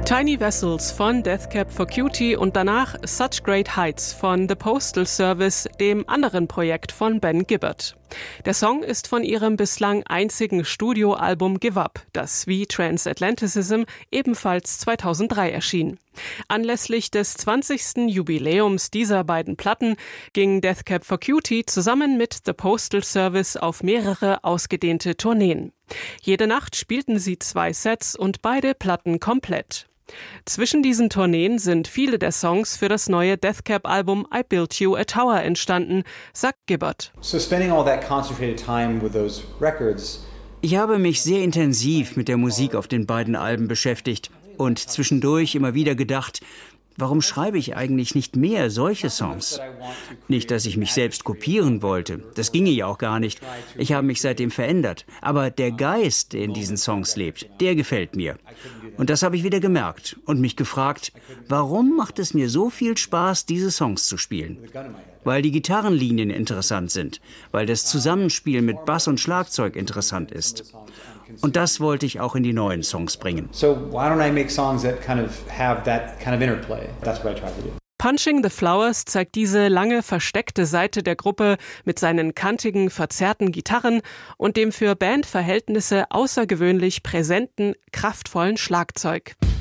Tiny Vessels von Death Cab for Cutie und danach Such Great Heights von The Postal Service, dem anderen Projekt von Ben Gibbard. Der Song ist von ihrem bislang einzigen Studioalbum Give Up, das wie Transatlanticism ebenfalls 2003 erschien. Anlässlich des 20. Jubiläums dieser beiden Platten ging Death Cab for Cutie zusammen mit The Postal Service auf mehrere ausgedehnte Tourneen. Jede Nacht spielten sie 2 Sets und beide Platten komplett. Zwischen diesen Tourneen sind viele der Songs für das neue Death Cab-Album I Built You a Tower entstanden, sagt Gibbard. Ich habe mich sehr intensiv mit der Musik auf den beiden Alben beschäftigt und zwischendurch immer wieder gedacht, warum schreibe ich eigentlich nicht mehr solche Songs? Nicht, dass ich mich selbst kopieren wollte. Das ginge ja auch gar nicht. Ich habe mich seitdem verändert. Aber der Geist, der in diesen Songs lebt, der gefällt mir. Und das habe ich wieder gemerkt und mich gefragt, warum macht es mir so viel Spaß, diese Songs zu spielen? Weil die Gitarrenlinien interessant sind, weil das Zusammenspiel mit Bass und Schlagzeug interessant ist. Und das wollte ich auch in die neuen Songs bringen. Punching the Flowers zeigt diese lange versteckte Seite der Gruppe mit seinen kantigen, verzerrten Gitarren und dem für Bandverhältnisse außergewöhnlich präsenten, kraftvollen Schlagzeug.